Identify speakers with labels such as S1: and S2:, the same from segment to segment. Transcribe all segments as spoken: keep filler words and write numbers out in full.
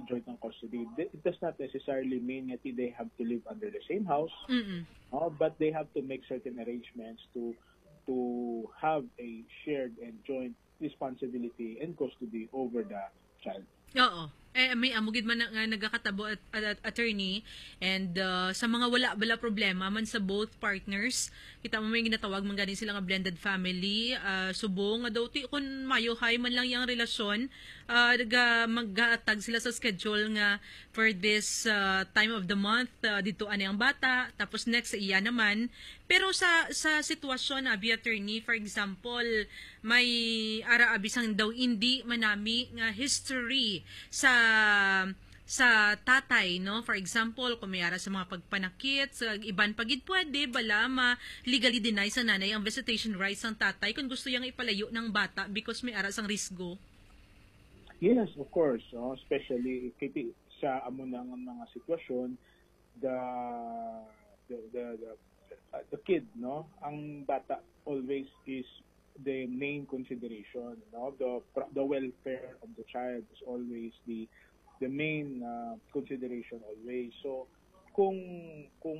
S1: joint ng custody. It does not necessarily mean that they have to live under the same house,
S2: Mm-mm.
S1: uh, but they have to make certain arrangements to to have a shared and joint responsibility and custody over the child.
S2: Oo. Eh, may amugid man nga nagakatabo at, at, at attorney and uh, sa mga wala bala problema man sa both partners kita mo may ginatawag man ganin sila nga blended family uh, subong nga daw ti kun mayo hay man lang yang relasyon uh, naga maghatag sila sa schedule nga for this uh, time of the month uh, dito ani ang bata tapos next sa iya naman pero sa sa sitwasyon abi attorney for example may ara abisang daw hindi manami nga history sa sa tatay no for example kung may ara sa mga pagpanakit sa iban pagid pwede bala ma legally deny sa nanay ang visitation rights ng tatay kung gusto yang ipalayo ng bata because may ara sang risgo.
S1: Yes, of course, no? Especially kiti sa amo ng mga sitwasyon the the the, the, uh, the kid no ang bata always is the main consideration, no? The the welfare of the child is always the the main uh, consideration always. So kung kung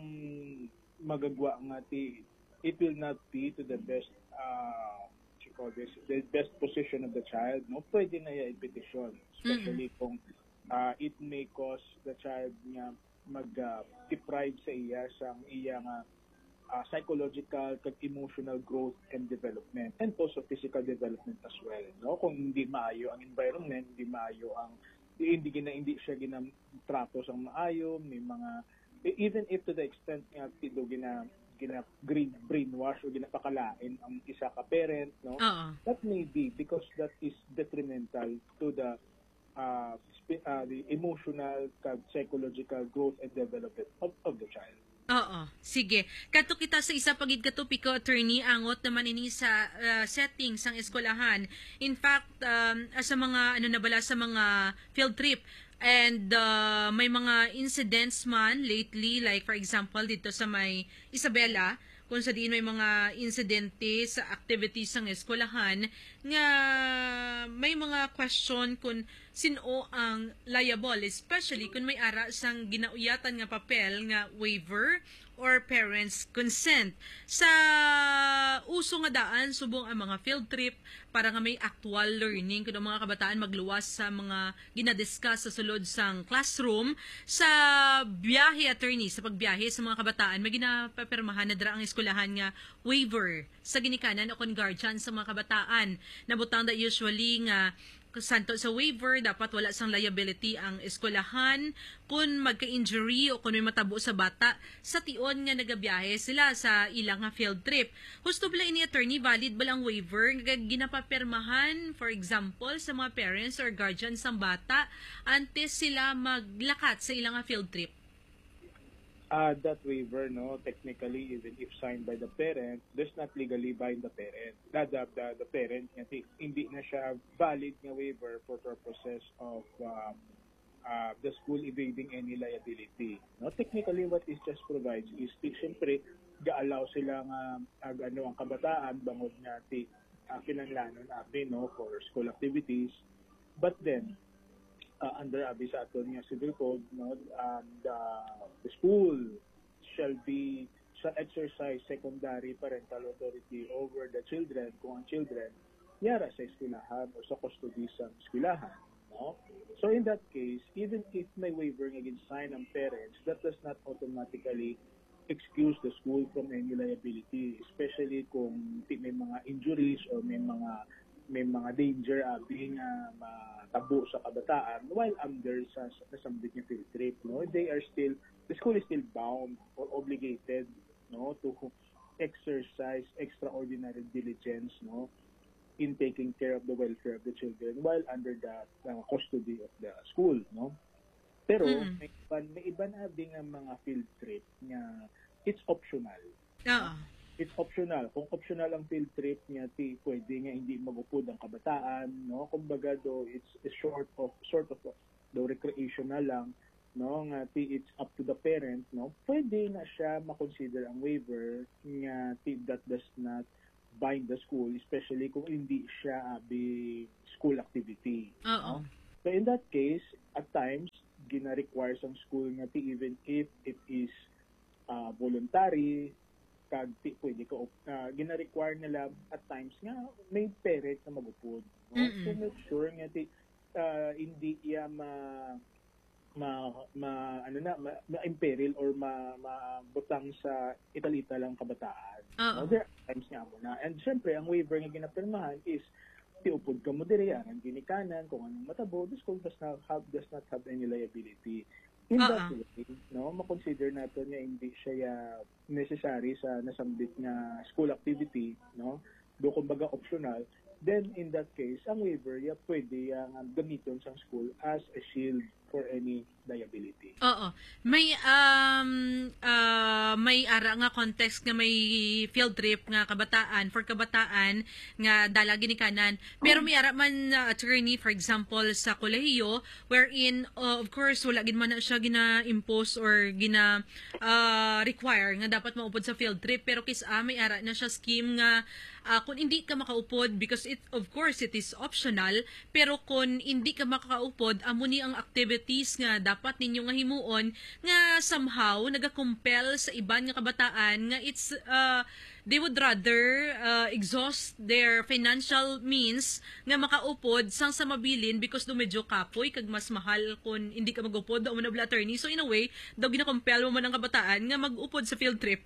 S1: magagwa nga ti it will not be to the best uh what you call this the best position of the child, no? Pwede na ya petition, especially mm-hmm. kung uh, it may cause the child nga mag uh, deprive sa iya sang iya nga Uh, psychological, emotional growth and development, and also physical development as well. No, kung hindi maayo ang environment, hindi maayo ang hindi gina hindi siya ginatrato sa maayo, may mga even if to the extent nga tido gina gina green brainwash o ginapakalain ang isa ka parent, no,
S2: uh-uh.
S1: that may be because that is detrimental to the uh, sp- uh the emotional, psychological growth and development of, of the child.
S2: Oo, sige. Kadto kita sa isa pagid katupiko attorney angot naman ini sa uh, setting sang eskwelahan. In fact, um, sa mga ano na bala sa mga field trip and uh, may mga incidents man lately like for example dito sa may Isabela kung sa diin may mga insidente sa activities ng eskwelahan nga may mga question kung sino ang liable, especially kung may ara sang ginauyatan nga papel nga waiver or parents consent. Sa uso nga daan, subong ang mga field trip para nga may actual learning kung ang mga kabataan magluwas sa mga ginadiscuss sa sulod sang classroom. Sa biyahe attorney, sa pagbiyahe sa mga kabataan, may ginapapirmahan na dra ang eskwelahan nga waiver sa ginikanan o kung guardian sa mga kabataan. Nabutang da usually nga santo sa waiver, dapat wala sang liability ang eskwelahan kung magka-injury o kung may matabo sa bata sa tion nga nagabiyahe sila sa ilang nga field trip. Husto bala ini attorney, valid ba lang waiver nga ginapapirmahan for example sa mga parents or guardians ng bata antes sila maglakat sa ilang nga field trip?
S1: Uh, that waiver, no, technically, even if signed by the parent, does not legally bind the parent. The, the, the, the parent, hindi na siya valid nga waiver for purposes of um, uh, the school evading any liability. No, technically, what it just provides is, siyempre, ga-allow sila nga, uh, ano, ang kabataan, bangod nga, ti, uh, kinanlanon natin, no, for school activities. But then, Uh, under abi sa aton nga civil code, no, um, the, the school shall be shall exercise secondary parental authority over the children kung ang children yara sa eskwelahan o sa custody sa eskwelahan, no. So in that case, even if may waiver nga gin-sign ng parents, that does not automatically excuse the school from any liability, especially kung may mga injuries or may mga may mga danger uh, being uh, matabo sa kabataan while under sa nasambit niya field trip, no, they are still the school is still bound or obligated, no, to exercise extraordinary diligence, no, in taking care of the welfare of the children while under the uh, custody of the school, no. Pero mm-hmm. may iba may iba na ding ang mga field trip nga it's optional.
S2: Oo. Uh-huh.
S1: It's optional. Kung optional ang field trip niya, ti pwede nga hindi magupod ang kabataan, no? Kumbaga do it's a short of sort of do recreational lang, no? Nga ti it's up to the parent, no? Pwede na siya ma-consider ang waiver nga ti that does not bind the school, especially kung hindi siya abi school activity.
S2: Oo.
S1: No? So in that case, at times, gina-require sa school nga ti even if it is uh, voluntary, kag ti pwede ka uh, gina-require nila at times nga may parent na magupod, no?
S2: Mm-mm.
S1: To make sure nga ti uh, hindi iya ma ma, ma ano na ma, ma-imperil or ma, mabutang sa italita lang kabataan.
S2: Oo.
S1: No? There are times nga mo na. And syempre, ang waiver nga ginapirmahan is tiupod ka mo diri, ang ginikanan, kung anong matabo, the school does not have, does not have any liability. In
S2: Uh-uh.
S1: that way, no, makonsider natin nga hindi siya uh, necessary sa nasambit nga school activity, no? Do kumbaga optional, then in that case, ang waiver ya pwede yang um, gamiton sa school as a shield for any liability.
S2: Oo. May um uh, may ara nga context nga may field trip nga kabataan for kabataan nga dala ginikanan. Pero may ara man uh, attorney for example sa kolehiyo wherein uh, of course wala gid man na siya gina-impose or gina uh, require nga dapat maupod sa field trip pero kis ah, may ara na siya scheme nga uh, kung hindi ka makaupod because it of course it is optional pero kung hindi ka makaupod amo ni ang activities nga dapat ninyo nga himuon nga somehow naga-compel sa iban nga kabataan nga it's uh, they would rather uh, exhaust their financial means nga makaupod sang sa mabilin because do medyo kapoy kag mas mahal kung hindi ka magupod daw man na attorney. So in a way daw gina-compel mo man ang kabataan nga mag-upod sa field trip.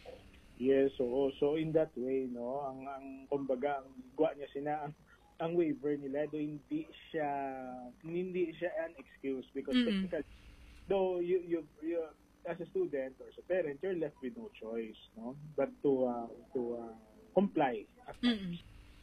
S1: Yes, so so in that way, no, ang ang kumbaga ang gwa niya sina ang, ang waiver nila do hindi siya hindi siya an excuse because
S2: Mm-mm.
S1: technically though you you you as a student or as a parent you're left with no choice, no, but to uh, to uh, comply at times.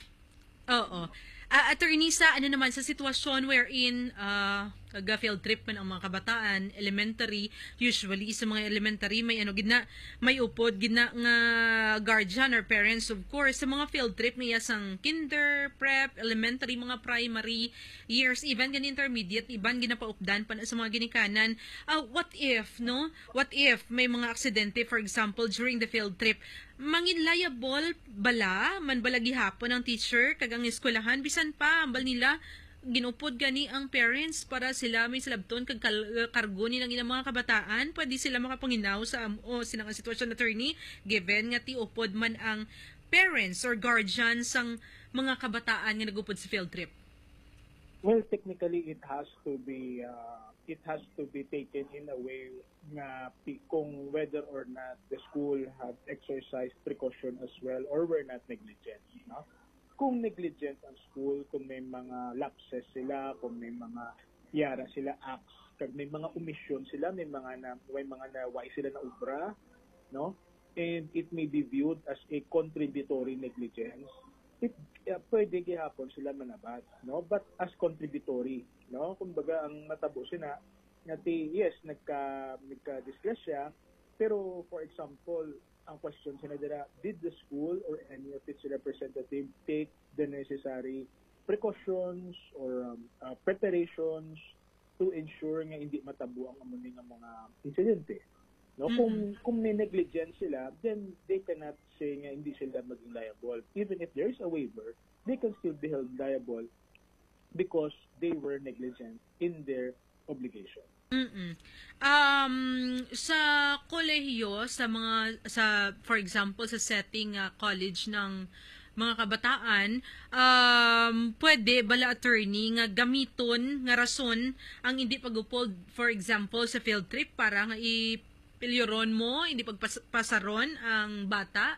S2: Oo. Uh, attorney, sa ano naman sa sitwasyon wherein uh, ga-field trip man ang mga kabataan, elementary, usually sa mga elementary may ano gina may upod gina nga guardian or parents of course sa mga field trip may asang kinder, prep, elementary, mga primary years, even gan intermediate, iban ginapaupdan pa na sa mga ginikanan. Uh, what if, no? What if may mga aksidente for example during the field trip? Mangin liable bala man bala gihapon ang teacher kagang eskwelahan bisan pa ambal nila ginupod gani ang parents para sila may silabton kag kargo nilang ilang mga kabataan pwede sila makapanginaw sa o sinang sitwasyon attorney given nga ti upod man ang parents or guardians sang mga kabataan nga nagupod sa field trip.
S1: Well, technically it has to be uh, it has to be taken in a way na kung whether or not the school have exercised precaution as well or were not negligent, no? Kung negligent ang school, kung may mga lapses sila, kung may mga yara sila acts, kung may mga omission sila, may mga na may mga naway sila na ubra, no? And it may be viewed as a contributory negligence. It uh, pwede gihapon sila manabat, no? But as contributory, no? Kumbaga ang matabo sina nati yes nagka nagka-disgrasya pero for example ang question sina dira, did the school or any of its representative take the necessary precautions or um, uh, preparations to ensure nga hindi matabo ang amuni nga mga insidente, no?
S2: Mm-hmm.
S1: Kung kung may negligence sila, then they cannot say nga hindi sila maging liable. Even if there is a waiver, they can still be held liable because they were negligent in their obligation.
S2: Mm. Um sa kolehiyo sa mga sa for example sa setting uh, college ng mga kabataan um pwede bala attorney nga gamiton nga rason ang hindi pagupod for example sa field trip para nga ipilyoron mo hindi pagpasaron ang bata.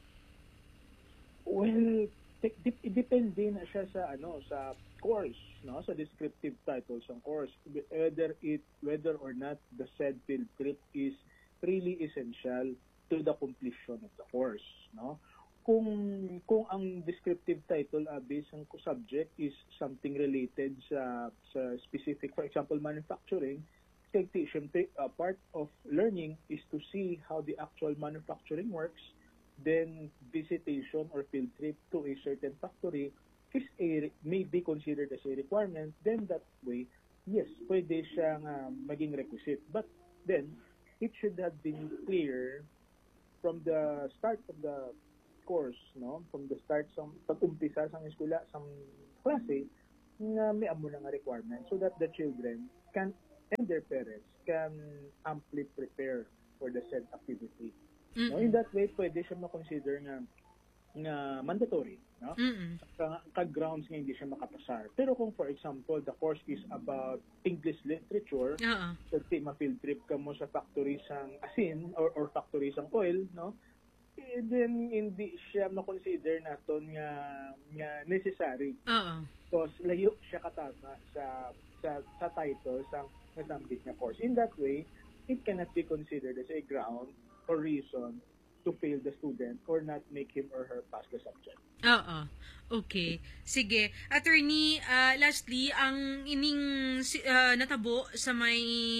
S1: Well, dep- depende na siya sa ano sa course, no, sa descriptive titles ng course, whether it whether or not the said field trip is really essential to the completion of the course, no? Kung kung ang descriptive title uh, based on subject is something related sa sa specific, for example manufacturing, siyempre uh, part of learning is to see how the actual manufacturing works, then visitation or field trip to a certain factory is a, may be considered as a requirement, then that way, yes, pwede siyang uh, maging requisite. But then, it should have been clear from the start of the course, no? From the start, sa pag-umpisa sa eskwela, sa klase, nga may amo na nga requirement so that the children can and their parents can amply prepare for the said activity. No, in that way, pwede siya ma-consider nga nga mandatory, no?
S2: Mm-mm.
S1: Ka, ka-grounds nga hindi siya makapasar. Pero kung for example, the course is about English literature,
S2: Oo.
S1: so ma-field trip ka mo sa factory sang asin or, or factory sang oil, no? Eh, then hindi siya ma-consider naton nga nga necessary.
S2: Oo.
S1: Because layo siya katama sa sa sa title sang nasambit nga course. In that way, it cannot be considered as a ground or reason to fail the student or not make him or her pass the subject.
S2: Oo. Okay. Sige. Attorney, uh, lastly, ang ining uh, natabo sa may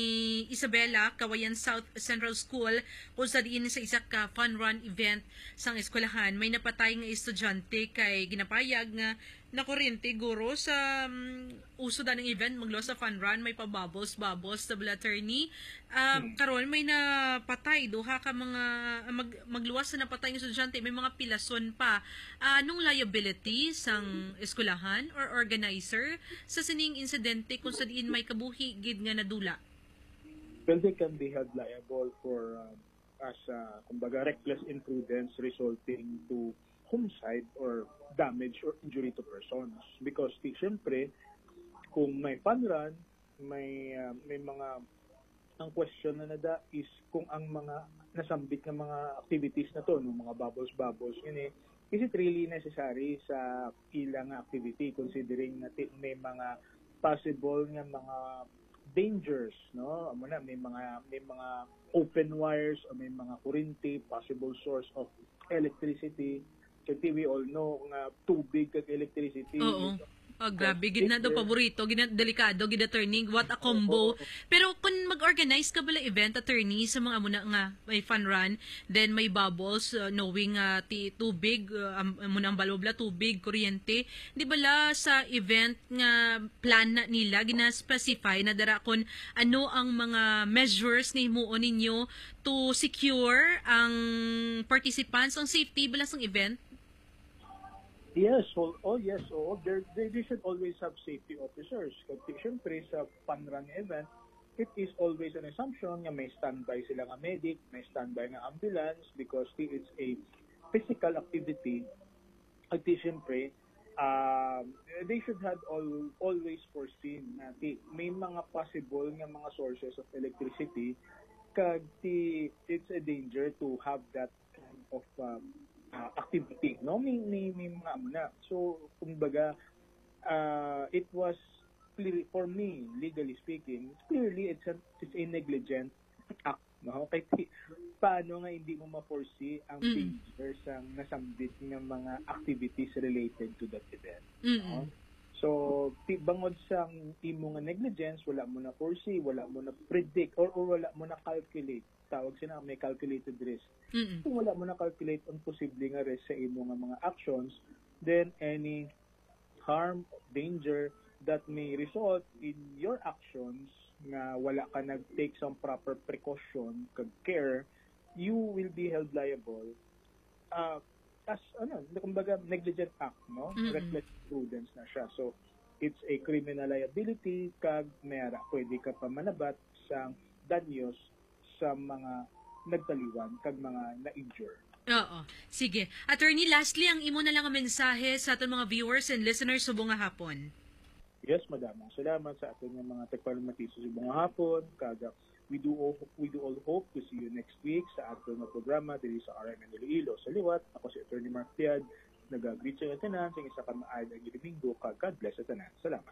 S2: Isabela, Kawayan South Central School, kung sa diin sa isa ka fun run event sang eskwelahan, may napatay nga estudyante kay ginapayag nga nakuryente guro sa um, uso da ng event maglo sa fun run, may pabubbles bubbles double attorney. Um,
S1: Hmm.
S2: karon may napatay duha ka mga mag, magluwas sa napatay ng estudyante, may mga pilason pa. Uh, anong liability sang eskwelahan or organizer sa sining insidente kung sa diin may kabuhi gid nga nadula?
S1: Well, they can be held liable for um, as uh, kumbaga reckless imprudence resulting to homicide or damage or injury to persons. Because di, syempre, kung may fun run, may uh, may mga ang question na nada is kung ang mga nasambit ng mga activities na to, ng mga bubbles-bubbles, yun eh, is it really necessary sa ilang activity considering na may mga possible nga mga dangers, no? Amo na may mga may mga open wires o may mga kuryente, possible source of electricity. Kasi we all know nga tubig kag electricity.
S2: Oo. Oh, grabe, gid na do paborito, gid na delikado, gid attorney, what a combo. Pero kung mag-organize ka bala event attorney sa mga muna nga may fun run, then may bubbles, uh, knowing uh, ti tubig, uh, muna ang balobla tubig, kuryente, di bala sa event nga plan na nila gina-specify na dara kon ano ang mga measures ni himuon ninyo to secure ang participants, ang safety bala sang event?
S1: Yes, oh, oh yes, oh, they, they should always have safety officers. Kasi syempre sa fun-run event, it is always an assumption nga may standby sila nga medic, may standby nga ambulance because it's a physical activity. At syempre, um, they should have all, always foreseen na may mga possible nga mga sources of electricity kag it's a danger to have that kind of um, Uh, activity, no? May, may, may mga amo na. So, kumbaga, uh, it was clearly, for me, legally speaking, clearly it's a, it's a negligent act, no? Kaya paano nga hindi mo ma-foresee ang
S2: mm.
S1: dangers ang nasambit ng mga activities related to that event,
S2: mm-hmm.
S1: no? So, bangod sa imo nga negligence, wala mo na foresee, wala mo na predict, or, or wala mo na calculate. Tawag sila may calculated risk.
S2: Mm-mm.
S1: Kung wala mo na calculate ang posible nga risk sa imo nga mga actions, then any harm, danger that may result in your actions nga wala ka nag-take some proper precaution, kag care, you will be held liable uh, as, ano, kumbaga negligent act, no?
S2: Mm-mm.
S1: Reckless prudence na siya. So, it's a criminal liability, kag mayara, pwede ka pa manabat sa danyos sa mga nagtaliwan kag mga na-injure.
S2: Oo. Sige. Attorney, lastly, ang imo na lang ang mensahe sa ating mga viewers and listeners subong nga hapon.
S1: Yes, madam. Salamat sa ating mga tagpalmatiso subong nga hapon. Kaga, we do all, we do all hope to see you next week sa ating mga programa diri sa R M N Iloilo. Sa liwat, ako si Attorney Mark Piad. Nag-greet sa tanan sa isa ka maayad ang Domingo. God bless sa tanan. Salamat.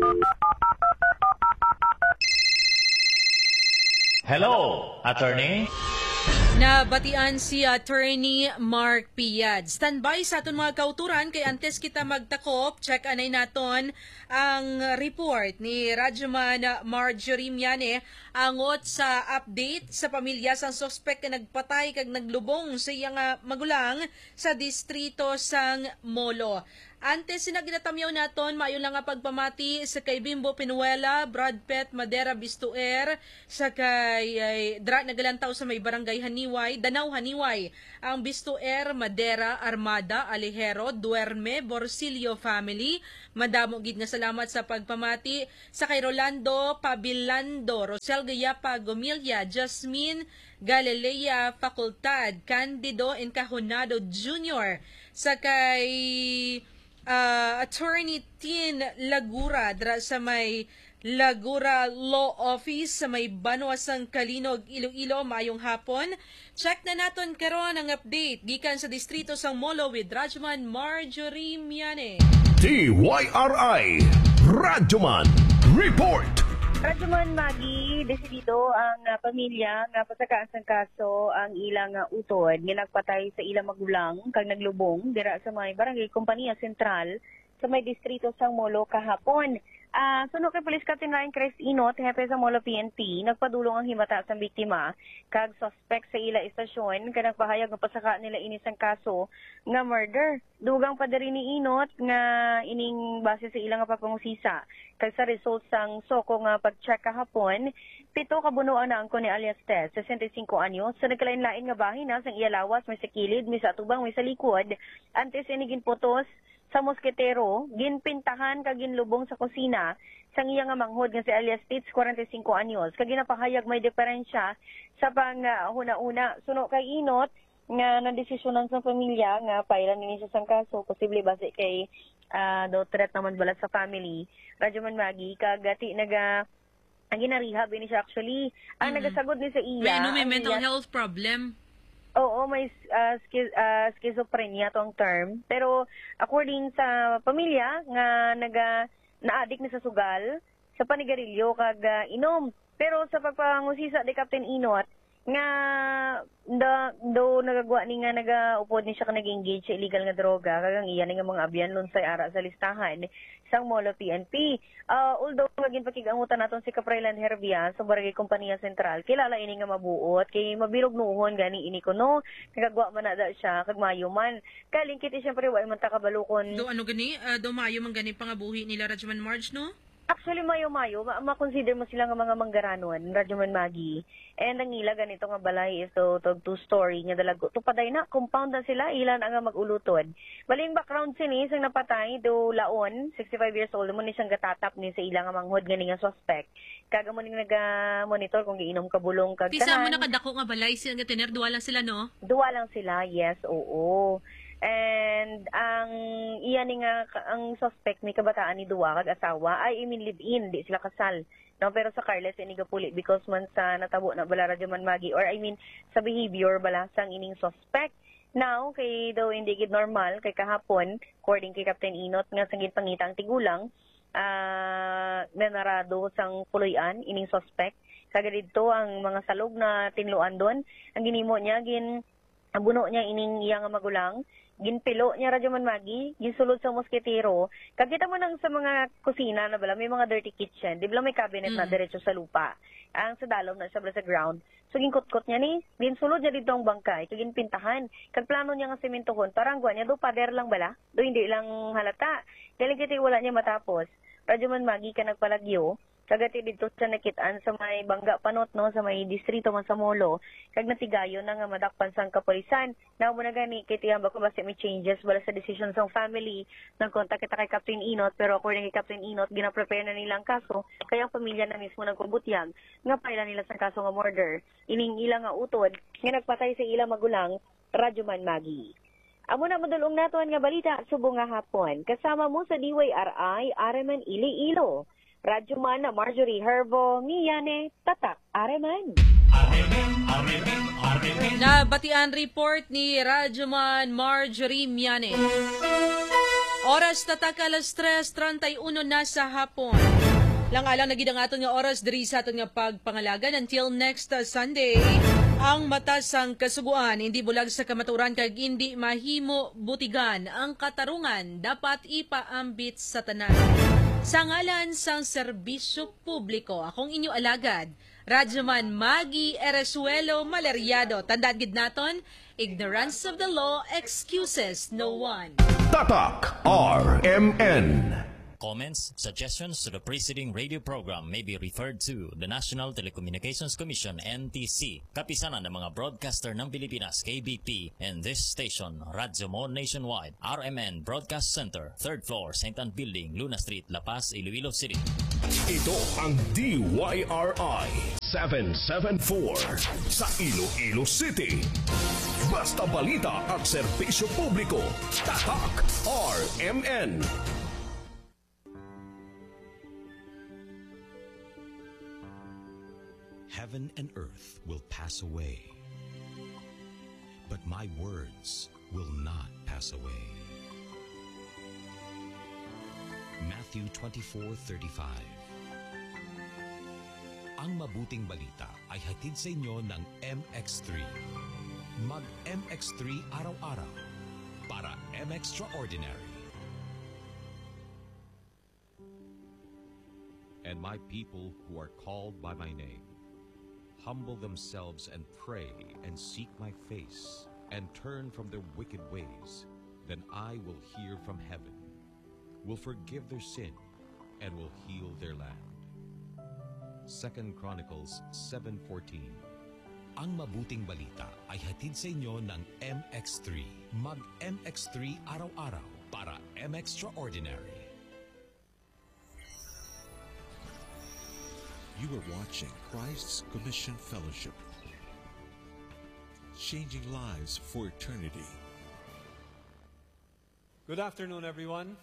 S3: Hello, attorney.
S2: Nabatian si Attorney Mark Piad. Standby sa aton mga kauturan kay antes kita magtakop, check anay naton ang report ni Radyoman Marjorie Miane angot sa update sa pamilya sang suspect na nagpatay kag naglubong sa iyang magulang sa distrito sang Molo. Antes sinaginatamyaw naton, maayo lang nga pagpamati sa kay Bimbo Pinuela, Brad Pitt, Madera Bistuer, sa kay ay, Dra Nagalantaw sa may barangay Haniway, Danaw Haniway, ang Bistuer, Madera, Armada, Alejero, Duerme, Borsilio family. Madamo gid nga salamat sa pagpamati sa kay Rolando Pabilando, Rosel Gayapa Gomilya, Jasmine Galilea Facultad, Candido Encajonado Junior, sa kay uh, Attorney Tin Lagura dra sa may Lagura Law Office sa may Banwasang Kalinog, Iloilo, mayong hapon. Check na naton karon ang update gikan sa distrito sang Molo with Radyoman Marjorie Miane.
S4: D Y R I Radyoman Report.
S5: Radyoman Magi, desidido ang uh, pamilya nga pasakaan sang kaso ang ilang uh, utod nga nagpatay sa ilang magulang kag naglubong dira sa may barangay Kompanya Sentral sa may distrito sang Molo kahapon. Uh, suno kay Police Captain Ryan Chris Inot, hepe sa Molo P N P, nagpadulong ang himata sa biktima kag suspect sa ila istasyon kag nagpahayag nga pasaka nila ini sang kaso nga murder. Dugang pa diri ni Inot nga ining base sa ilang nga papangusisa kag sa result sang soko nga pag-check kahapon, pito ka bunuan na angko ni alias Tess, sesenta-cinco anyos, sa nagkalain-lain nga bahin na sang iya lawas, may sa kilid, may sa atubang, may sa likod, antes inigin putos sa mosketero, ginpintahan kag ginlubong sa kusina sang iya nga manghod nga si alias Tits, forty-five anyos. Kag ginapahayag may diferensya sa pang uh, huna-una. Suno kay Inot nga nandesisyonan sa pamilya nga pailan nini sa sang kaso, posible base kay uh, daw threat naman balat sa family. Radyoman Magi, kag ati naga ang ginarehab ini siya actually. Ang mm-hmm. nagasagod ni sa iya.
S2: May, no, may mental
S5: iya,
S2: health problem.
S5: Oo, may uh, skiz, uh, schizophrenia tong term. Pero according sa pamilya nga naga na-addict na sa sugal, sa panigarilyo kag uh, inom. Pero sa pagpangusisa ni Captain Inot nga da, do nagagwa ni nga nagaupod ni siya ka nag-engage sa illegal nga droga kag ang iyan nga mga abyan lunsay ara sa listahan sang Molo P N P. Uh, although maging pakigangutan naton si Caprailan Hervia sa Barangay Kompanya Sentral, kilala ini nga mabuot kay mabirog nuhon gani ini kuno nagagwa man na da siya kag mayo man kalingkit siyempre wa man ta kabalukon.
S2: Do ano gani uh, do mayo man gani pangabuhi nila Radyoman Marge no?
S5: Actually, mayo-mayo, ma-consider mo sila nga mga manggaranon, Radyoman Magi. And ang ila, ganito nga balay is to, to two-story, nga dalago. Tupaday na, compound na sila, ilan ang mag-ulutod. Baling background sini, isang napatay, do laon, sixty-five years old, mo ni siyang gatatap ni sa ilang manghod, gani nga suspect. Kaga mo ning nag-monitor kung giinom ka bulong kag
S2: Tisa mo nakadako nga balay, sila nga tiner, duwa lang sila, no?
S5: Duwa lang sila, yes, oo. And ang iyan ni nga ang suspect ni kabataan ni duwa kag asawa ay imin live-in, di sila kasal. No, pero sa Carles ini gapuli because man sa natabo na bala Radyoman Magi or I mean sa behavior bala sang ining suspect. Now kay daw hindi gid normal kay kahapon according kay Captain Inot nga sang pangitang tigulang uh, nanarado sang puloy-an ining suspect. Kaga didto ang mga salog na tinluan doon. Ang ginimo niya gin abuno niya ining iya nga magulang, ginpilo niya Radyoman Magi, ginsulod sa mosketero. Kagita mo nang sa mga kusina na bala, may mga dirty kitchen, di ba may cabinet mm. na diretso sa lupa. Ang sa dalom na siya sa ground. So ginkot-kot niya ni, ginsulod niya dito ang bangkay, so ginpintahan. Kag plano niya nga sementohon, parang gwa niya, do pader lang bala, do hindi lang halata. Dahil kiti wala niya matapos. Radyoman Magi ka nagpalagyo, kagati dito sa nakitaan sa may bangga panot no sa may distrito man sa Molo kag natigayon na nga madakpan sang kapulisan na mo na gani kay tiyamba ko basta may changes wala sa decision sang family nang kontak kita kay Captain Inot pero according kay Captain Inot gina-prepare na nila ang kaso kaya ang pamilya na mismo nagkubutyag nga paila nila sa kaso nga murder ining ilang nga utod nga nagpatay sa ilang magulang Radyoman Magi. Amo na madulong naton nga balita subong nga hapon kasama mo sa D Y R I Areman Iloilo. Radyoman Marjorie Herbo, Miyane, Tatak, Areman.
S2: Nabatian report ni Radyoman Marjorie Miane. Oras tatak alas tres treinta y uno na sa hapon. Lang-alang nagidang aton nga oras diri sa aton nga pagpangalagan until next uh, Sunday. Ang matasang kasuguan, hindi bulag sa kamaturan kag hindi mahimo butigan. Ang katarungan dapat ipaambit sa tanan. Sa ngalan sang serbisyo publiko, akong inyo alagad, Radyoman Magi Eresuelo Maleriado. Tandaan gid naton, ignorance of the law excuses no one.
S4: Tatak R M N.
S3: Comments, suggestions to the preceding radio program may be referred to the National Telecommunications Commission N T C, kapisanan ng mga broadcaster ng Pilipinas K B P, and this station, Radyo Mo Nationwide, R M N Broadcast Center, third floor, Saint Anne Building, Luna Street, La Paz, Iloilo City.
S4: Ito ang D Y R I seven seven four sa Iloilo City. Basta balita at serbisyo publiko. Tatak R M N.
S6: Heaven and earth will pass away, but my words will not pass away. Matthew twenty-four thirty-five. Ang mabuting balita ay hatid sa inyo ng M X three. Mag-M X three araw-araw para M Extraordinary. And my people who are called by my name humble themselves and pray and seek my face and turn from their wicked ways, then I will hear from heaven, will forgive their sin, and will heal their land. Second Chronicles seven fourteen. Ang mabuting balita ay hatid sa inyo ng M X three. Mag-M X three araw-araw para M Extraordinary.
S7: You are watching Christ's Commission Fellowship, changing lives for eternity.
S8: Good afternoon, everyone.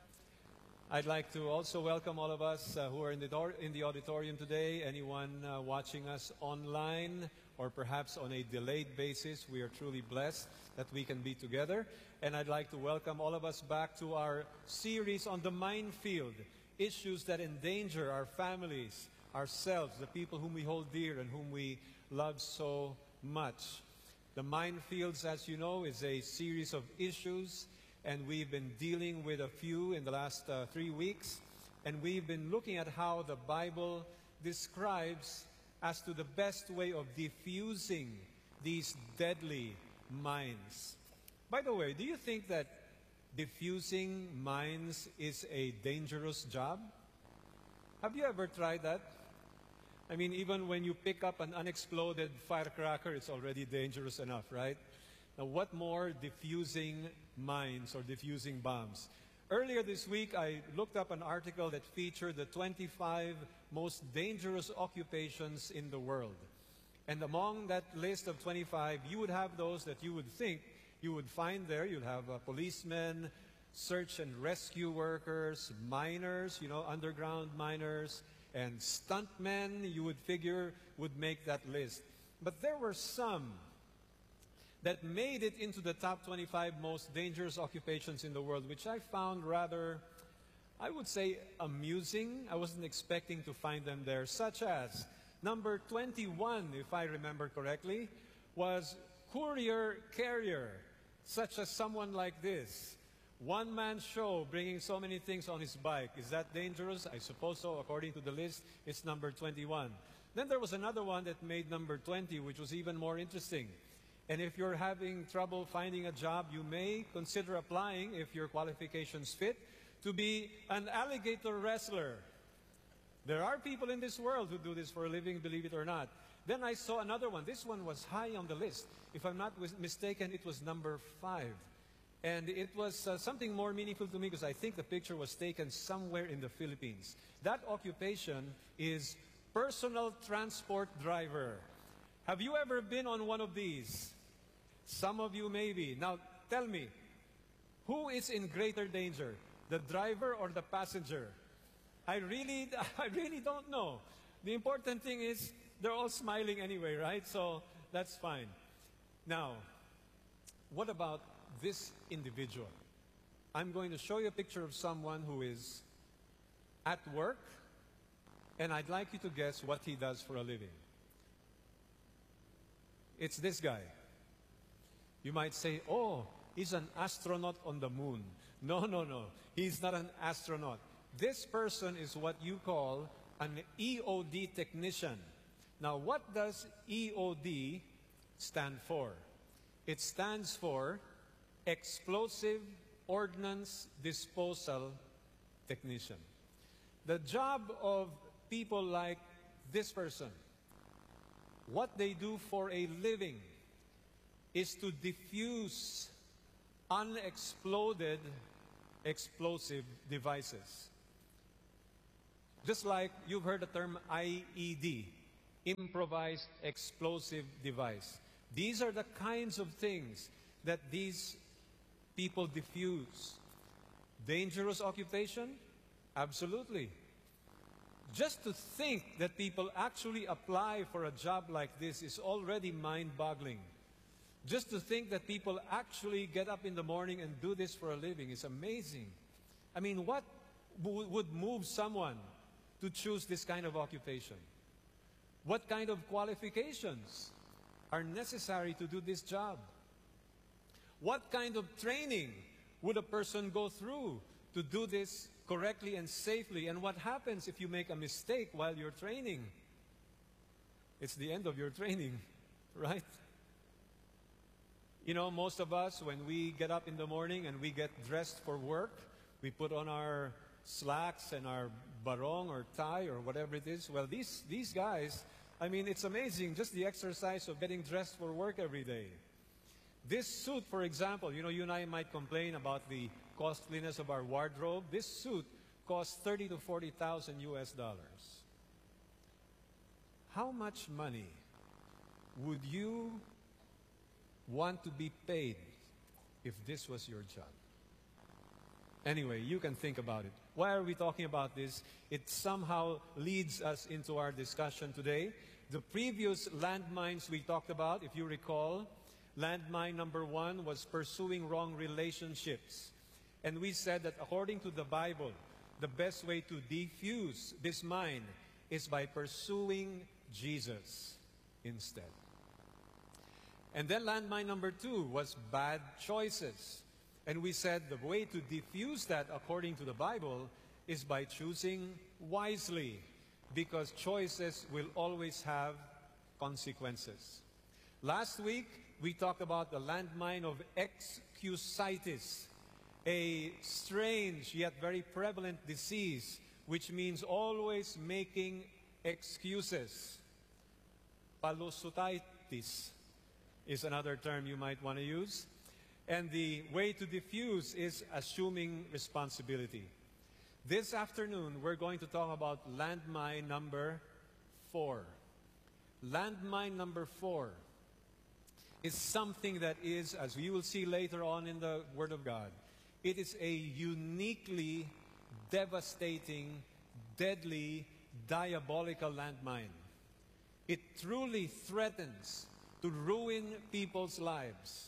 S8: I'd like to also welcome all of us uh, who are in the, door, in the auditorium today, anyone uh, watching us online or perhaps on a delayed basis. We are truly blessed that we can be together. And I'd like to welcome all of us back to our series on the minefield, issues that endanger our families, ourselves, the people whom we hold dear and whom we love so much. The minefields, as you know, is a series of issues, and we've been dealing with a few in the last uh, three weeks, and we've been looking at how the Bible describes as to the best way of diffusing these deadly mines. By the way, do you think that diffusing mines is a dangerous job? Have you ever tried that? I mean, even when you pick up an unexploded firecracker, it's already dangerous enough, right? Now, what more diffusing mines or diffusing bombs? Earlier this week, I looked up an article that featured the twenty-five most dangerous occupations in the world. And among that list of twenty-five, you would have those that you would think you would find there. You'd have uh, policemen, search and rescue workers, miners, you know, underground miners, and stuntmen, you would figure, would make that list. But there were some that made it into the top twenty-five most dangerous occupations in the world, which I found rather, I would say, amusing. I wasn't expecting to find them there, such as number twenty-one, if I remember correctly, was courier carrier, such as someone like this. One-man show, bringing so many things on his bike. Is that dangerous? I suppose so. According to the list, it's number twenty-one. Then there was another one that made number twenty, which was even more interesting. And if you're having trouble finding a job, you may consider applying, if your qualifications fit, to be an alligator wrestler. There are people in this world who do this for a living, believe it or not. Then I saw another one. This one was high on the list. If I'm not mistaken, it was number five. And it was uh, something more meaningful to me because I think the picture was taken somewhere in the Philippines. That occupation is personal transport driver. Have you ever been on one of these? Some of you maybe. Now, tell me, who is in greater danger, the driver or the passenger? I really, I really don't know. The important thing is they're all smiling anyway, right? So that's fine. Now, what about this individual? I'm going to show you a picture of someone who is at work, and I'd like you to guess what he does for a living. It's this guy. You might say, oh, he's an astronaut on the moon. No, no, no. He's not an astronaut. This person is what you call an E O D technician. Now, what does E O D stand for? It stands for Explosive ordnance disposal technician. The job of people like this person, what they do for a living, is to diffuse unexploded explosive devices. Just like you've heard the term I E D, improvised explosive device. These are the kinds of things that these people diffuse. Dangerous occupation? Absolutely. Just to think that people actually apply for a job like this is already mind-boggling. Just to think that people actually get up in the morning and do this for a living is amazing. I mean, what w- would move someone to choose this kind of occupation? What kind of qualifications are necessary to do this job? What kind of training would a person go through to do this correctly and safely? And what happens if you make a mistake while you're training? It's the end of your training, right? You know, most of us, when we get up in the morning and we get dressed for work, we put on our slacks and our barong or tie or whatever it is. Well, these, these guys, I mean, it's amazing, just the exercise of getting dressed for work every day. This suit, for example, you know, you and I might complain about the costliness of our wardrobe. This suit costs thirty to forty thousand U S dollars. How much money would you want to be paid if this was your job? Anyway, you can think about it. Why are we talking about this? It somehow leads us into our discussion today. The previous landmines we talked about, if you recall, landmine number one was pursuing wrong relationships. And we said that according to the Bible, the best way to defuse this mine is by pursuing Jesus instead. And then landmine number two was bad choices. And we said the way to defuse that according to the Bible is by choosing wisely, because choices will always have consequences. Last week, we talked about the landmine of excusitis, a strange yet very prevalent disease, which means always making excuses. Palusutitis is another term you might want to use. And the way to diffuse is assuming responsibility. This afternoon, we're going to talk about landmine number four. Landmine number four is something that is, as we will see later on in the Word of God, it is a uniquely devastating, deadly, diabolical landmine. It truly threatens to ruin people's lives.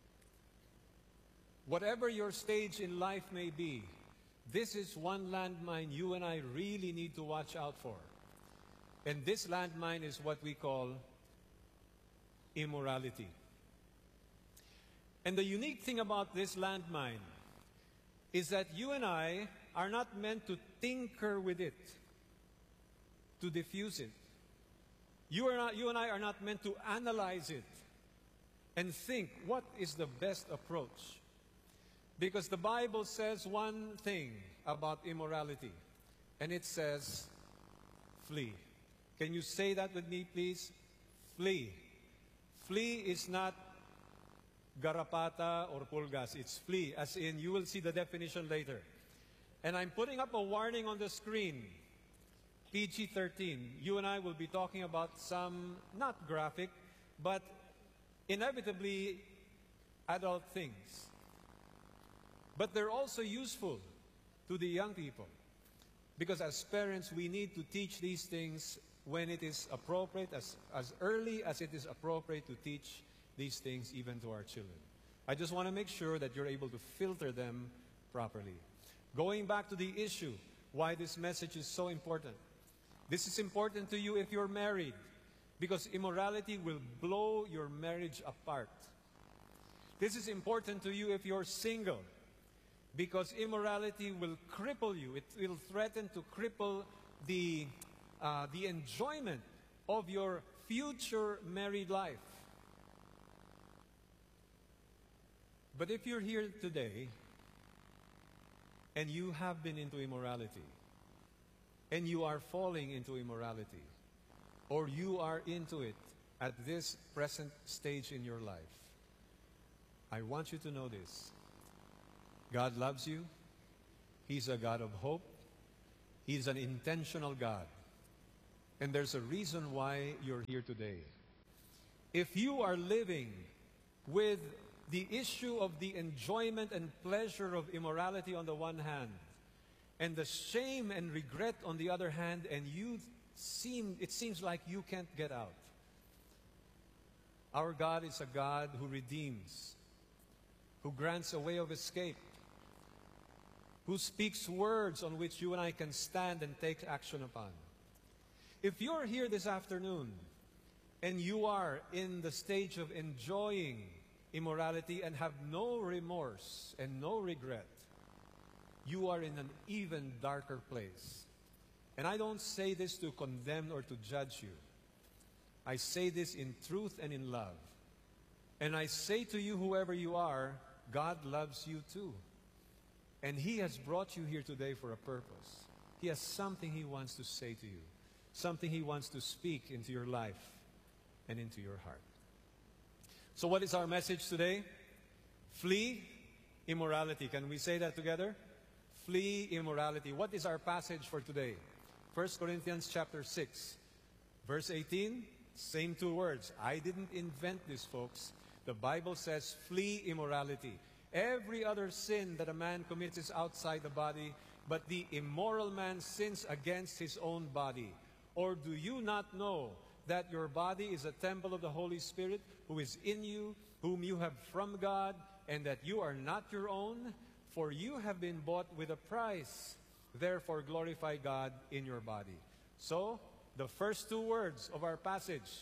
S8: Whatever your stage in life may be, this is one landmine you and I really need to watch out for. And this landmine is what we call immorality. And the unique thing about this landmine is that you and I are not meant to tinker with it, to diffuse it. You, are not, you and I are not meant to analyze it and think, what is the best approach? Because the Bible says one thing about immorality, and it says, flee. Can you say that with me, please? Flee. Flee is not garapata or pulgas. It's flee, as in, you will see the definition later. And I'm putting up a warning on the screen. P G thirteen. You and I will be talking about some, not graphic, but inevitably adult things. But they're also useful to the young people. Because as parents, we need to teach these things when it is appropriate, as, as early as it is appropriate to teach these things even to our children. I just want to make sure that you're able to filter them properly. Going back to the issue, why this message is so important. This is important to you if you're married, because immorality will blow your marriage apart. This is important to you if you're single, because immorality will cripple you. It will threaten to cripple the, uh, the enjoyment of your future married life. But if you're here today and you have been into immorality, and you are falling into immorality, or you are into it at this present stage in your life, I want you to know this. God loves you. He's a God of hope. He's an intentional God. And there's a reason why you're here today. If you are living with the issue of the enjoyment and pleasure of immorality on the one hand, and the shame and regret on the other hand, and you seem, it seems like you can't get out, our God is a God who redeems, who grants a way of escape, who speaks words on which you and I can stand and take action upon. If you're here this afternoon and you are in the stage of enjoying immorality and have no remorse and no regret, you are in an even darker place. And I don't say this to condemn or to judge you. I say this in truth and in love. And I say to you, whoever you are, God loves you too. And He has brought you here today for a purpose. He has something He wants to say to you, something He wants to speak into your life and into your heart. So what is our message today? Flee immorality. Can we say that together? Flee immorality. What is our passage for today? First Corinthians chapter six, verse eighteen. Same two words. I didn't invent this, folks. The Bible says, flee immorality. Every other sin that a man commits is outside the body, but the immoral man sins against his own body. Or do you not know that your body is a temple of the Holy Spirit who is in you, whom you have from God, and that you are not your own? For you have been bought with a price. Therefore glorify God in your body. So, the first two words of our passage,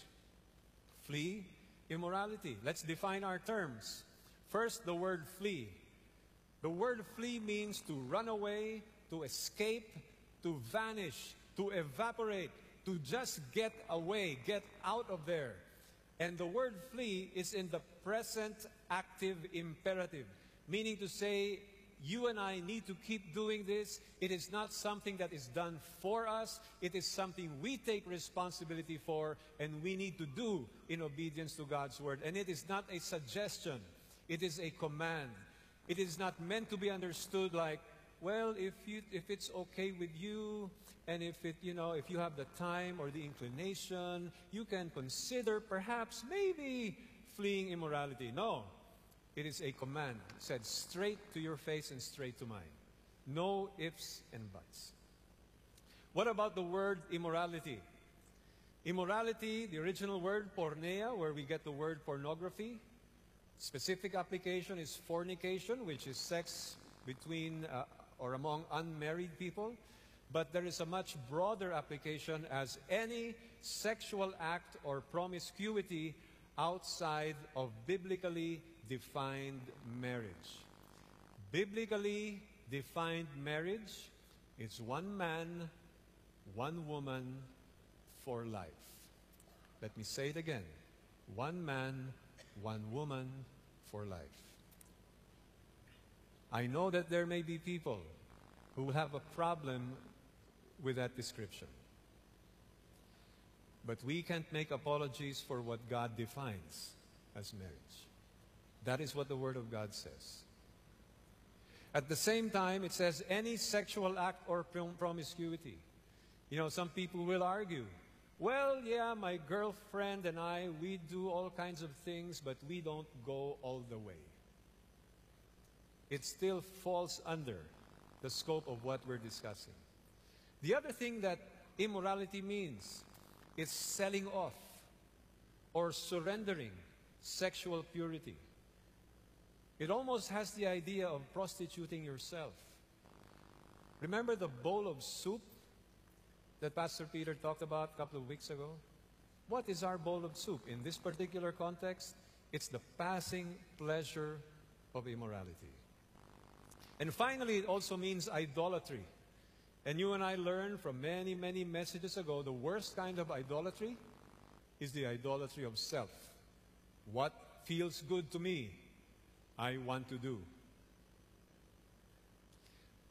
S8: flee immorality. Let's define our terms. First, the word flee. The word flee means to run away, to escape, to vanish, to evaporate, to just get away, get out of there. And the word flee is in the present active imperative, meaning to say, you and I need to keep doing this. It is not something that is done for us. It is something we take responsibility for and we need to do in obedience to God's word. And it is not a suggestion. It is a command. It is not meant to be understood like, well, if you, if it's okay with you, and if it, you know, if you have the time or the inclination, you can consider perhaps maybe fleeing immorality. No. It is a command said straight to your face and straight to mine. No ifs and buts. What about the word immorality? Immorality, the original word porneia, where we get the word pornography. Specific application is fornication, which is sex between uh, or among unmarried people. But there is a much broader application as any sexual act or promiscuity outside of biblically defined marriage. Biblically defined marriage is one man, one woman for life. Let me say it again. One man, one woman for life. I know that there may be people who will have a problem with that description. But we can't make apologies for what God defines as marriage. That is what the Word of God says. At the same time, it says any sexual act or prom- promiscuity. You know, some people will argue, well, yeah, my girlfriend and I, we do all kinds of things, but we don't go all the way. It still falls under the scope of what we're discussing. The other thing that immorality means is selling off or surrendering sexual purity. It almost has the idea of prostituting yourself. Remember the bowl of soup that Pastor Peter talked about a couple of weeks ago? What is our bowl of soup? In this particular context, it's the passing pleasure of immorality. And finally, it also means idolatry. And you and I learned from many, many messages ago, the worst kind of idolatry is the idolatry of self. What feels good to me, I want to do.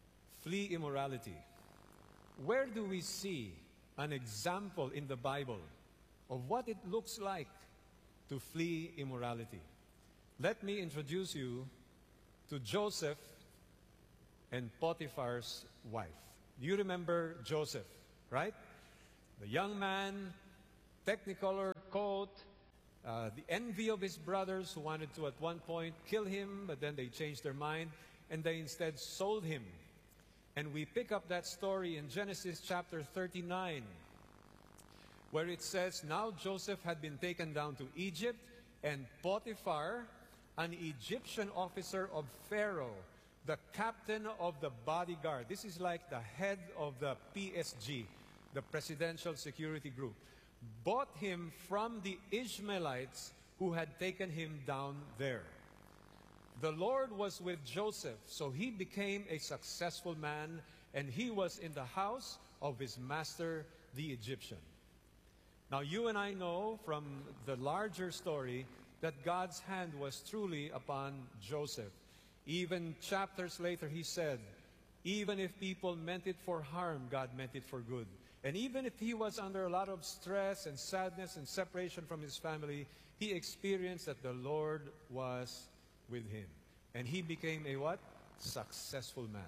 S8: flee immorality. Where do we see an example in the Bible of what it looks like to flee immorality? Let me introduce you to Joseph and Potiphar's wife. You remember Joseph, right? The young man, technicolor coat, uh, the envy of his brothers who wanted to at one point kill him, but then they changed their mind and they instead sold him. And we pick up that story in Genesis chapter thirty-nine, where it says, "Now Joseph had been taken down to Egypt, and Potiphar, an Egyptian officer of Pharaoh, the captain of the bodyguard," this is like the head of the P S G, the Presidential Security Group, "bought him from the Ishmaelites who had taken him down there." The Lord was with Joseph, so he became a successful man, and he was in the house of his master, the Egyptian. Now, you and I know from the larger story that God's hand was truly upon Joseph. Even chapters later, he said, even if people meant it for harm, God meant it for good. And even if he was under a lot of stress and sadness and separation from his family, he experienced that the Lord was with him. And he became a what? Successful man.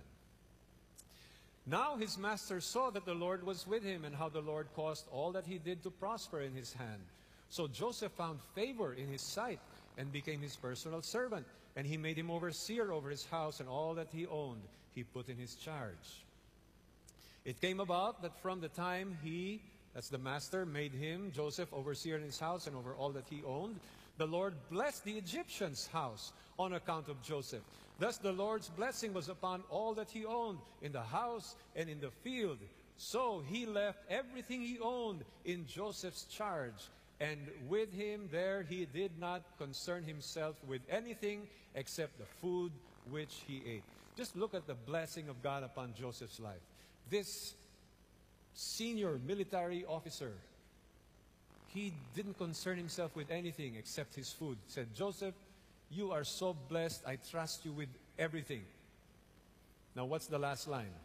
S8: Now his master saw that the Lord was with him and how the Lord caused all that he did to prosper in his hand. So Joseph found favor in his sight and became his personal servant. And he made him overseer over his house, and all that he owned he put in his charge. It came about that from the time he, that's the master, made him, Joseph, overseer in his house and over all that he owned, the Lord blessed the Egyptian's house on account of Joseph. Thus the Lord's blessing was upon all that he owned, in the house and in the field. So he left everything he owned in Joseph's charge, and with him there he did not concern himself with anything except the food which he ate. Just look at the blessing of God upon Joseph's life. This senior military officer, he didn't concern himself with anything except his food. He said, "Joseph, you are so blessed. I trust you with everything." Now, what's the last line?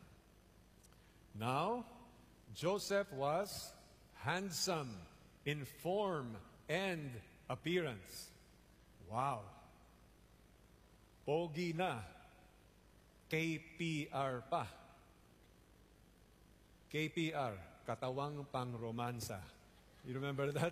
S8: Now, Joseph was handsome in form and appearance. Wow. Pogi na. K P R pa. K P R, katawang pang-romansa. You remember that?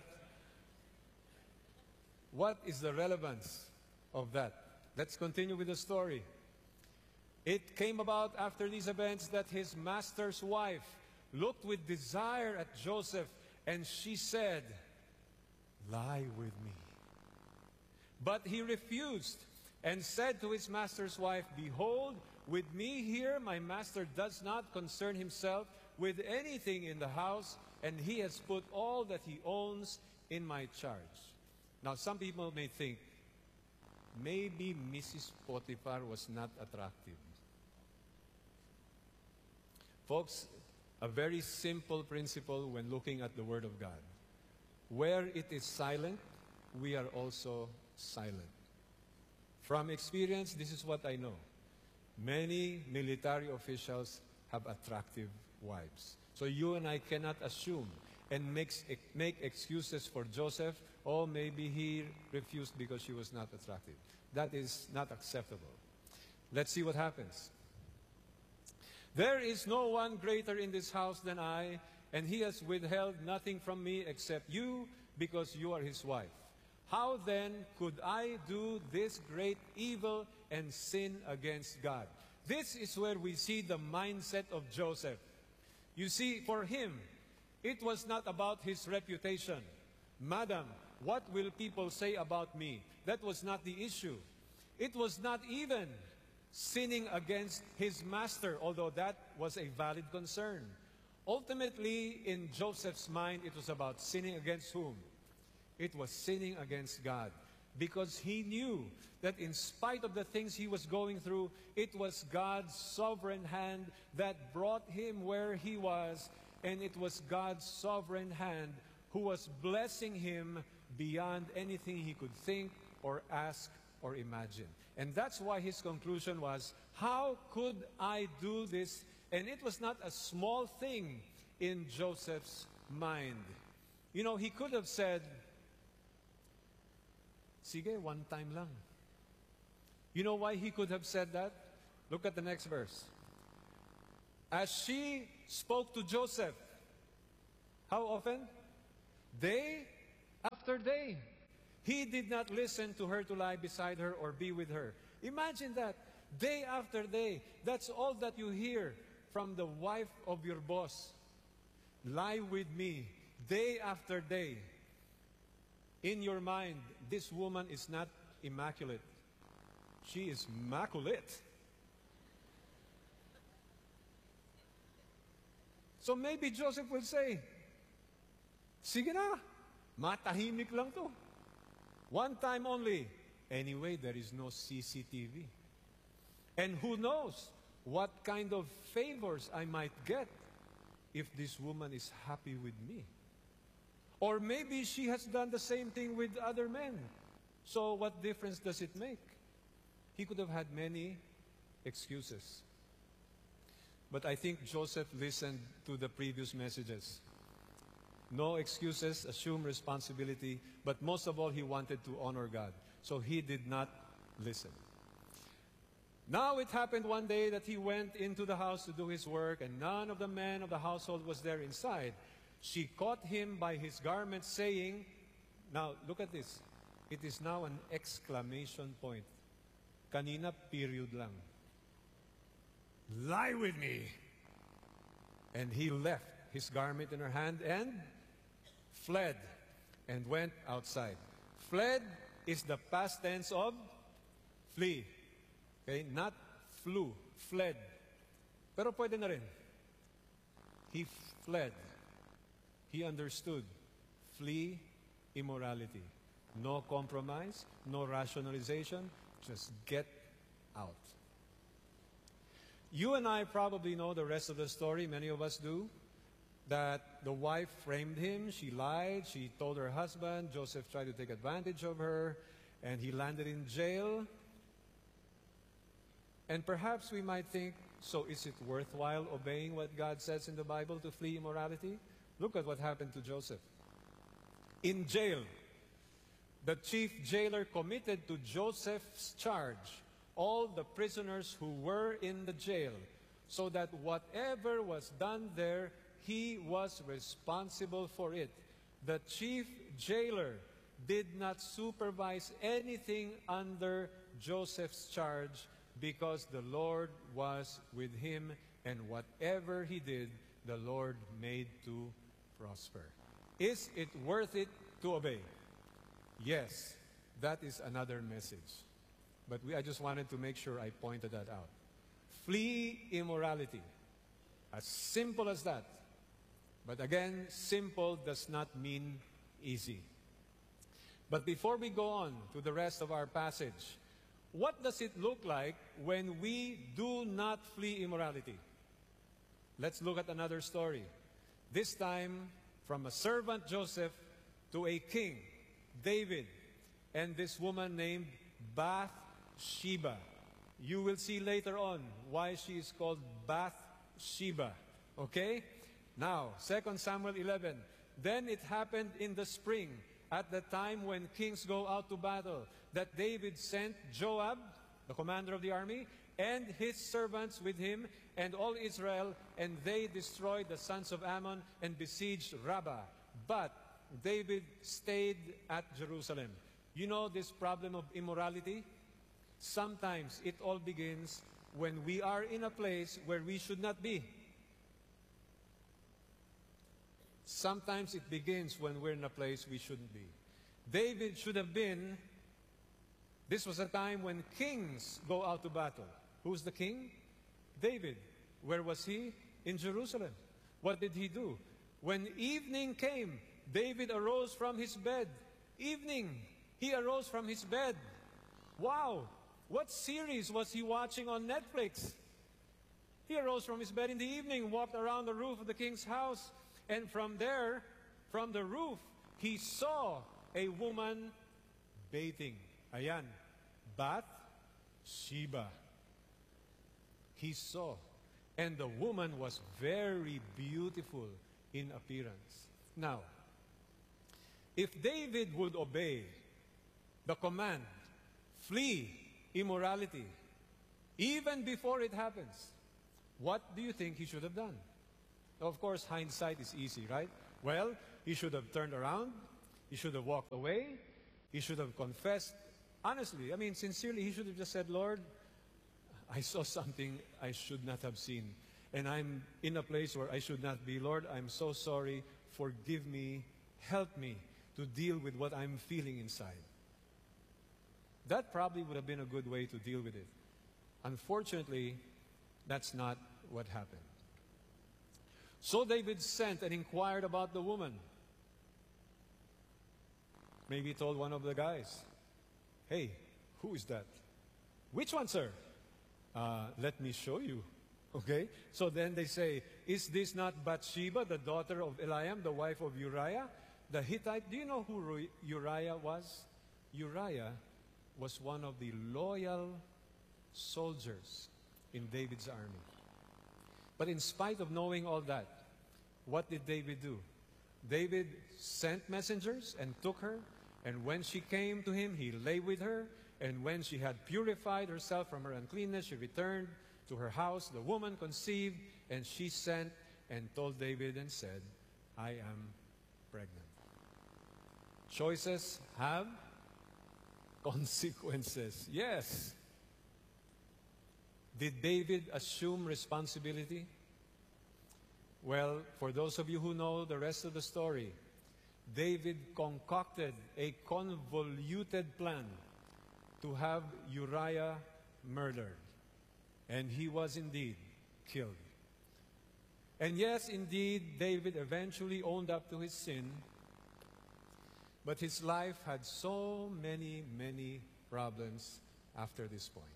S8: What is the relevance of that? Let's continue with the story. It came about after these events that his master's wife looked with desire at Joseph, and she said, "Lie with me." But he refused and said to his master's wife, "Behold, with me here my master does not concern himself with anything in the house, and he has put all that he owns in my charge." Now, some people may think, maybe Missus Potiphar was not attractive. Folks, a very simple principle when looking at the Word of God. Where it is silent, we are also silent. From experience, this is what I know. Many military officials have attractive wives. So you and I cannot assume and makes, make excuses for Joseph. Oh, maybe he refused because she was not attractive. That is not acceptable. Let's see what happens. "There is no one greater in this house than I, and he has withheld nothing from me except you, because you are his wife. How then could I do this great evil and sin against God?" This is where we see the mindset of Joseph. You see, for him, it was not about his reputation. "Madam, what will people say about me?" That was not the issue. It was not even sinning against his master, although that was a valid concern. Ultimately, in Joseph's mind, it was about sinning against whom? It was sinning against God, because he knew that in spite of the things he was going through, it was God's sovereign hand that brought him where he was, and it was God's sovereign hand who was blessing him beyond anything he could think or ask or imagine. And that's why his conclusion was, how could I do this? And it was not a small thing in Joseph's mind. You know, he could have said, sige, one time lang. You know why he could have said that? Look at the next verse. As she spoke to Joseph, how often? Day after day. He did not listen to her to lie beside her or be with her. Imagine that. Day after day. That's all that you hear from the wife of your boss. Lie with me. Day after day. In your mind, this woman is not immaculate. She is immaculate. So maybe Joseph will say, sige na, matahimik lang to. One time only. Anyway, there is no C C T V. And who knows what kind of favors I might get if this woman is happy with me. Or maybe she has done the same thing with other men. So what difference does it make? He could have had many excuses. But I think Joseph listened to the previous messages. No excuses, assume responsibility, but most of all, he wanted to honor God. So he did not listen. Now it happened one day that he went into the house to do his work, and none of the men of the household was there inside. She caught him by his garment, saying, now look at this. It is now an exclamation point. Kanina, period lang. Lie with me. And he left his garment in her hand and fled and went outside. Fled is the past tense of flee. Okay? Not flew. Fled. Pero pwede na rin. He fled. He understood. Flee immorality. No compromise, no rationalization. Just get out. You and I probably know the rest of the story. Many of us do. That the wife framed him. She lied. She told her husband. Joseph tried to take advantage of her. And he landed in jail. And perhaps we might think, so is it worthwhile obeying what God says in the Bible to flee immorality? Look at what happened to Joseph. In jail, the chief jailer committed to Joseph's charge all the prisoners who were in the jail, so that whatever was done there, he was responsible for it. The chief jailer did not supervise anything under Joseph's charge because the Lord was with him, and whatever he did, the Lord made to prosper. Is it worth it to obey? Yes, that is another message. But we, I just wanted to make sure I pointed that out. Flee immorality. As simple as that. But again, simple does not mean easy. But before we go on to the rest of our passage, what does it look like when we do not flee immorality? Let's look at another story. This time, from a servant Joseph to a king, David, and this woman named Bathsheba. You will see later on why she is called Bathsheba. Okay? Now, Second Samuel eleven. Then it happened in the spring, at the time when kings go out to battle, that David sent Joab, the commander of the army, and his servants with him, and all Israel, and they destroyed the sons of Ammon and besieged Rabbah. But David stayed at Jerusalem. You know this problem of immorality? Sometimes it all begins when we are in a place where we should not be. Sometimes it begins when we're in a place we shouldn't be. David should have been, this was a time when kings go out to battle. Who's the king? David. Where was he? In Jerusalem. What did he do? When evening came, David arose from his bed. Evening, he arose from his bed. Wow! What series was he watching on Netflix? He arose from his bed in the evening, walked around the roof of the king's house, and from there, from the roof, he saw a woman bathing. Ayan. Bathsheba. He saw, and the woman was very beautiful in appearance. Now, if David would obey the command, flee immorality, even before it happens, what do you think he should have done? Of course, hindsight is easy, right? Well, he should have turned around, he should have walked away, he should have confessed. Honestly, I mean, sincerely, he should have just said, Lord, I saw something I should not have seen, and I'm in a place where I should not be. Lord, I'm so sorry. Forgive me. Help me to deal with what I'm feeling inside. That probably would have been a good way to deal with it. Unfortunately, that's not what happened. So David sent and inquired about the woman. Maybe he told one of the guys, hey, who is that? Which one, sir? Uh, let me show you. Okay? So then they say, is this not Bathsheba, the daughter of Eliam, the wife of Uriah, the Hittite? Do you know who Uriah was? Uriah was one of the loyal soldiers in David's army. But in spite of knowing all that, what did David do? David sent messengers and took her, and when she came to him, he lay with her, and when she had purified herself from her uncleanness, she returned to her house. The woman conceived, and she sent and told David and said, I am pregnant. Choices have consequences. Yes. Did David assume responsibility? Well, for those of you who know the rest of the story, David concocted a convoluted plan to have Uriah murdered. And he was indeed killed. And yes, indeed, David eventually owned up to his sin. But his life had so many, many problems after this point.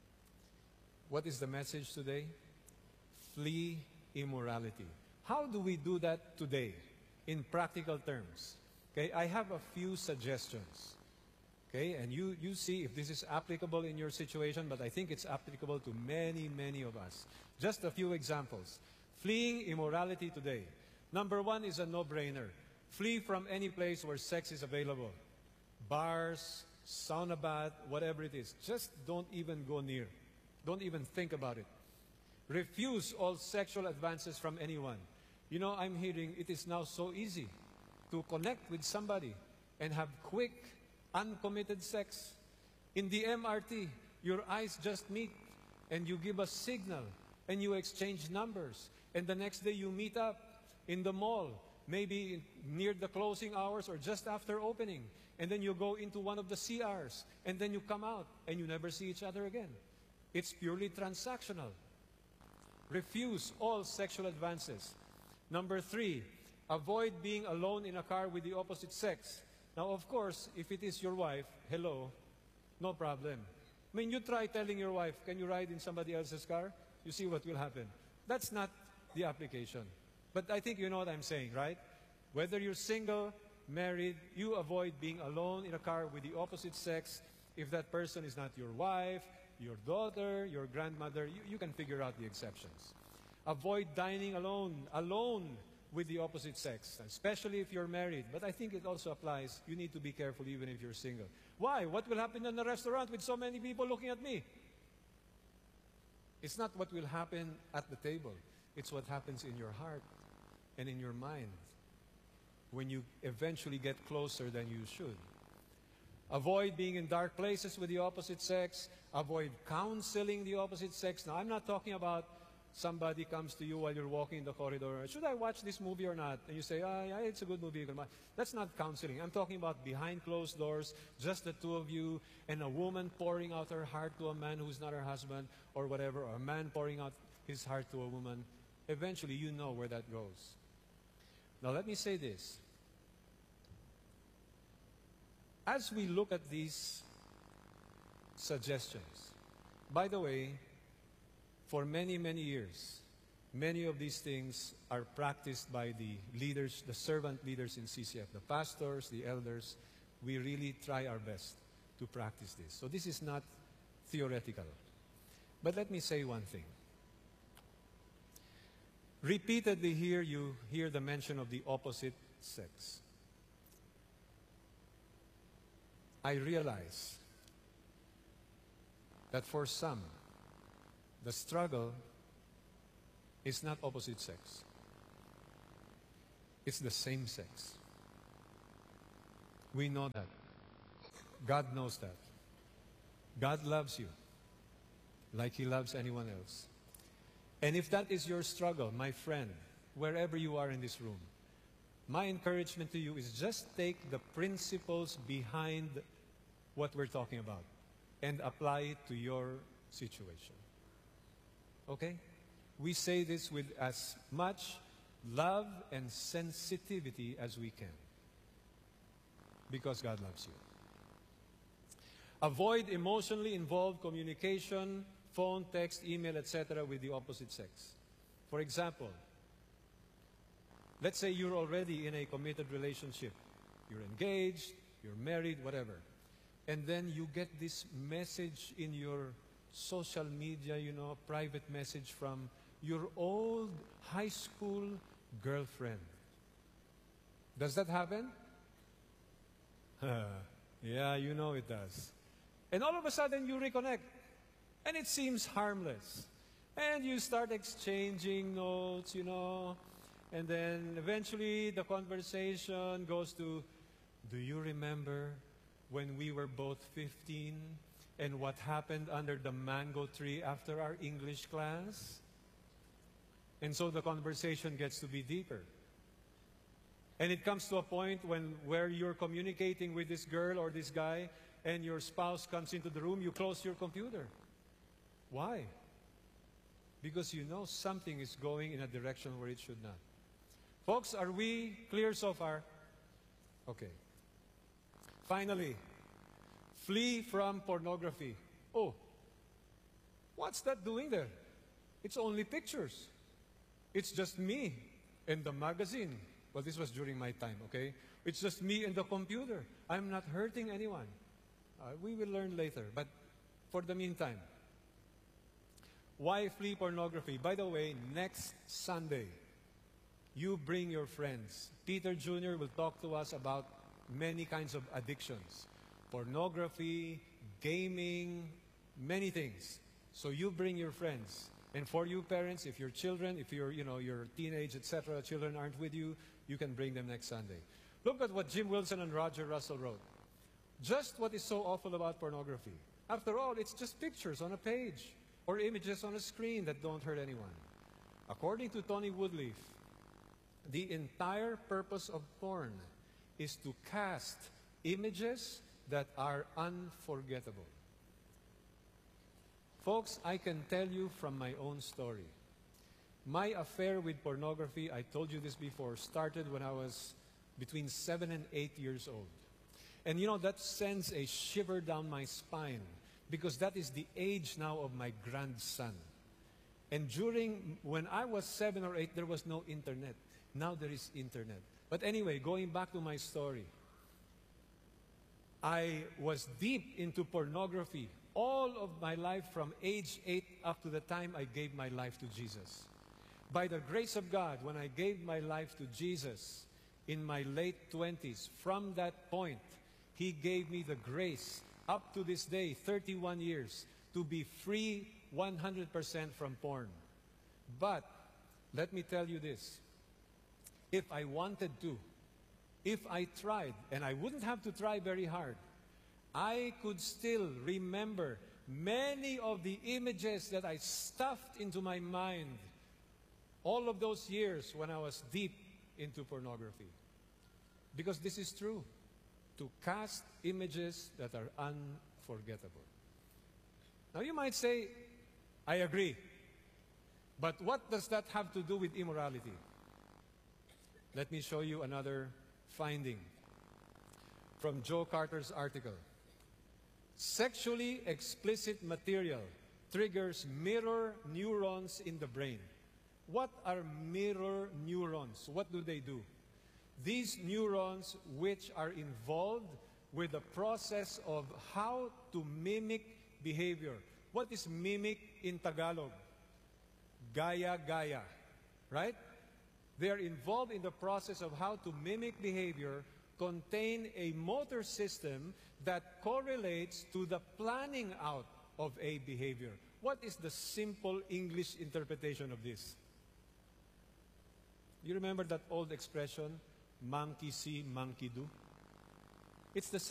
S8: What is the message today? Flee immorality. How do we do that today in practical terms? Okay, I have a few suggestions. Okay, and you, you see if this is applicable in your situation, but I think it's applicable to many, many of us. Just a few examples. Fleeing immorality today. Number one is a no-brainer. Flee from any place where sex is available. Bars, sauna bath, whatever it is. Just don't even go near. Don't even think about it. Refuse all sexual advances from anyone. You know, I'm hearing it is now so easy to connect with somebody and have quick, uncommitted sex. In the M R T, your eyes just meet and you give a signal and you exchange numbers. And the next day you meet up in the mall, maybe near the closing hours or just after opening. And then you go into one of the C Rs and then you come out and you never see each other again. It's purely transactional. Refuse all sexual advances. Number three, avoid being alone in a car with the opposite sex. Now, of course, if it is your wife, hello, no problem. I mean, you try telling your wife, can you ride in somebody else's car? You see what will happen. That's not the application. But I think you know what I'm saying, right? Whether you're single, married, you avoid being alone in a car with the opposite sex. If that person is not your wife, your daughter, your grandmother, you, you can figure out the exceptions. Avoid dining alone, alone with the opposite sex, especially if you're married. But I think it also applies. You need to be careful even if you're single. Why? What will happen in the restaurant with so many people looking at me? It's not what will happen at the table. It's what happens in your heart and in your mind when you eventually get closer than you should. Avoid being in dark places with the opposite sex. Avoid counseling the opposite sex. Now, I'm not talking about somebody comes to you while you're walking in the corridor. Should I watch this movie or not? And you say, ah, yeah, it's a good movie. That's not counseling. I'm talking about behind closed doors, just the two of you, and a woman pouring out her heart to a man who's not her husband or whatever, or a man pouring out his heart to a woman. Eventually, you know where that goes. Now, let me say this. As we look at these suggestions, by the way, for many, many years, many of these things are practiced by the leaders, the servant leaders in C C F, the pastors, the elders. We really try our best to practice this. So this is not theoretical. But let me say one thing. Repeatedly here you hear the mention of the opposite sex. I realize that for some, the struggle is not opposite sex. It's the same sex. We know that. God knows that. God loves you like He loves anyone else. And if that is your struggle, my friend, wherever you are in this room, my encouragement to you is just take the principles behind what we're talking about and apply it to your situation. Okay? We say this with as much love and sensitivity as we can, because God loves you. Avoid emotionally involved communication, phone, text, email, et cetera with the opposite sex. For example, let's say you're already in a committed relationship. You're engaged, you're married, whatever. And then you get this message in your social media, you know, private message from your old high school girlfriend. Does that happen? Yeah, you know it does. And all of a sudden you reconnect. And it seems harmless. And you start exchanging notes, you know. And then eventually the conversation goes to, do you remember when we were both fifteen and what happened under the mango tree after our English class? And so the conversation gets to be deeper. And it comes to a point when where you're communicating with this girl or this guy and your spouse comes into the room, you close your computer. Why? Because you know something is going in a direction where it should not. Folks, are we clear so far? Okay. Finally, flee from pornography. Oh, what's that doing there? It's only pictures. It's just me and the magazine. Well, this was during my time, okay? It's just me and the computer. I'm not hurting anyone. Uh, we will learn later. But for the meantime, why flee pornography? By the way, next Sunday, you bring your friends. Peter Junior will talk to us about many kinds of addictions. Pornography, gaming, many things. So you bring your friends. And for you parents, if your children, if your, you know, your teenage, et cetera, children aren't with you, you can bring them next Sunday. Look at what Jim Wilson and Roger Russell wrote. Just what is so awful about pornography. After all, it's just pictures on a page or images on a screen that don't hurt anyone. According to Tony Woodleaf, the entire purpose of porn is to cast images that are unforgettable. Folks, I can tell you from my own story. My affair with pornography, I told you this before, started when I was between seven and eight years old. And you know, that sends a shiver down my spine because that is the age now of my grandson. And during, when I was seven or eight, there was no internet. Now there is internet. But anyway, going back to my story, I was deep into pornography all of my life from age eight up to the time I gave my life to Jesus. By the grace of God, when I gave my life to Jesus in my late twenties, from that point, He gave me the grace up to this day, thirty-one years, to be free one hundred percent from porn. But let me tell you this. If I wanted to, if I tried, and I wouldn't have to try very hard, I could still remember many of the images that I stuffed into my mind all of those years when I was deep into pornography. Because this is true. To cast images that are unforgettable. Now you might say, I agree. But what does that have to do with immorality? Let me show you another finding from Joe Carter's article. Sexually explicit material triggers mirror neurons in the brain. What are mirror neurons? What do they do? These neurons which are involved with the process of how to mimic behavior. What is mimic in Tagalog? Gaya-gaya, right? They are involved in the process of how to mimic behavior, contain a motor system that correlates to the planning out of a behavior. What is the simple English interpretation of this? You remember that old expression, monkey see, monkey do? It's the same.